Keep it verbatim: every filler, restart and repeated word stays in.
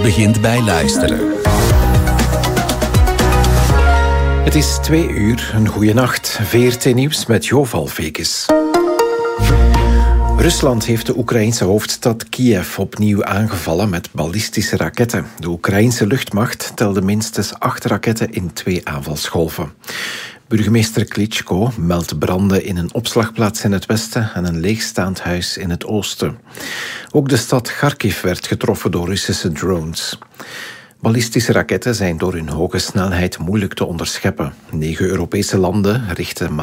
begint bij luisteren. Het is twee uur, een goeie nacht. V R T Nieuws met Joval Vekes. Rusland heeft de Oekraïense hoofdstad Kiev opnieuw aangevallen met ballistische raketten. De Oekraïense luchtmacht telde minstens acht raketten in twee aanvalsgolven. Burgemeester Klitschko meldt branden in een opslagplaats in het westen en een leegstaand huis in het oosten. Ook de stad Kharkiv werd getroffen door Russische drones. Ballistische raketten zijn door hun hoge snelheid moeilijk te onderscheppen. Negen Europese landen richten